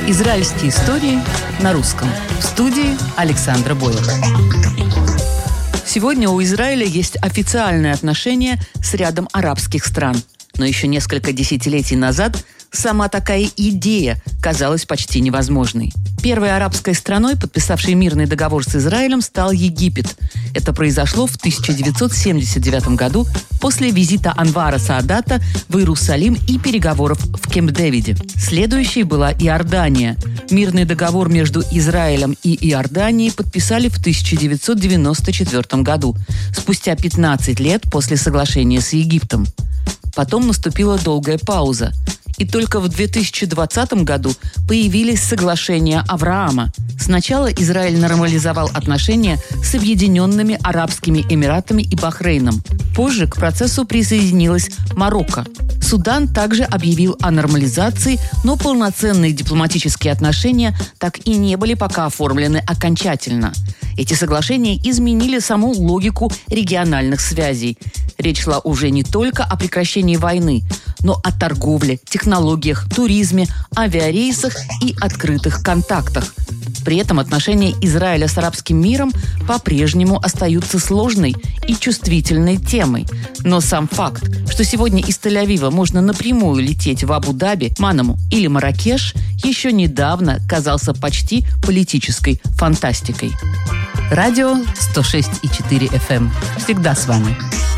Израильские истории на русском. В студии Александра Бойлер. Сегодня у Израиля есть официальные отношения с рядом арабских стран. Но еще несколько десятилетий назад сама такая идея казалась почти невозможной. Первой арабской страной, подписавшей мирный договор с Израилем, стал Египет. Это произошло в 1979 году после визита Анвара Саадата в Иерусалим и переговоров в Кемп-Дэвиде. Следующей была Иордания. Мирный договор между Израилем и Иорданией подписали в 1994 году, спустя 15 лет после соглашения с Египтом. Потом наступила долгая пауза. И только в 2020 году появились соглашения Авраама. Сначала Израиль нормализовал отношения с Объединенными Арабскими Эмиратами и Бахрейном. Позже к процессу присоединилась Марокко. Судан также объявил о нормализации, но полноценные дипломатические отношения так и не были пока оформлены окончательно. Эти соглашения изменили саму логику региональных связей. Речь шла уже не только о прекращении войны, но о торговле, технологиях, туризме, авиарейсах и открытых контактах. При этом отношения Израиля с арабским миром по-прежнему остаются сложной и чувствительной темой. Но сам факт, что сегодня из Тель-Авива можно напрямую лететь в Абу-Даби, Манаму или Марракеш, еще недавно казался почти политической фантастикой. Радио 106,4 FM. Всегда с вами.